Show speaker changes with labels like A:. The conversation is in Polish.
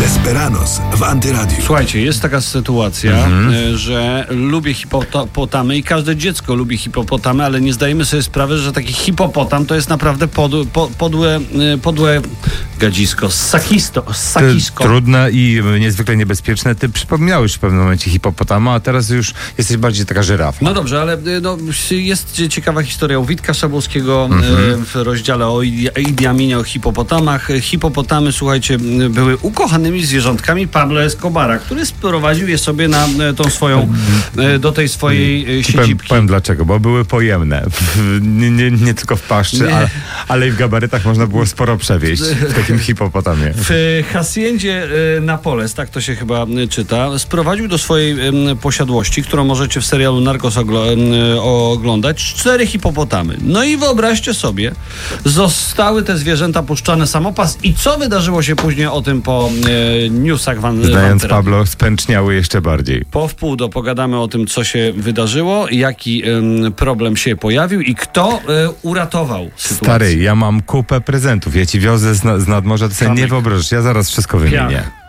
A: Desperados w Antyradiu.
B: Słuchajcie, jest taka sytuacja, że lubię hipopotamy i każde dziecko lubi hipopotamy, ale nie zdajemy sobie sprawy, że taki hipopotam to jest naprawdę podłe gadzisko, sakisko.
C: Trudne i niezwykle niebezpieczne. Ty przypominałeś w pewnym momencie hipopotama, a teraz już jesteś bardziej taka żyrafa.
B: No dobrze, ale jest ciekawa historia u Witka Szabłowskiego w rozdziale o Idi Aminie, o hipopotamach. Hipopotamy, słuchajcie, były ukochanymi zwierzątkami Pablo Escobara, który sprowadził je sobie na tą swoją, do tej swojej siedzibki.
C: Powiem dlaczego, bo były pojemne. Nie tylko w paszczy, ale i w gabarytach można było sporo przewieźć w takim hipopotamie.
B: W haciendzie Napoles, tak to się chyba czyta, sprowadził do swojej posiadłości, którą możecie w serialu Narcos oglądać, 4 hipopotamy. No i wyobraźcie sobie, zostały te zwierzęta puszczane samopas i co wydarzyło się później, o tym po newsach
C: Znając Pablo, spęczniały jeszcze bardziej.
B: Po wpół do pogadamy o tym, co się wydarzyło, jaki problem się pojawił i kto uratował sytuację.
C: Stary, ja mam kupę prezentów. Ja ci wiozę z nadmorza, to sobie nie wyobrażasz. Ja zaraz wszystko wymienię.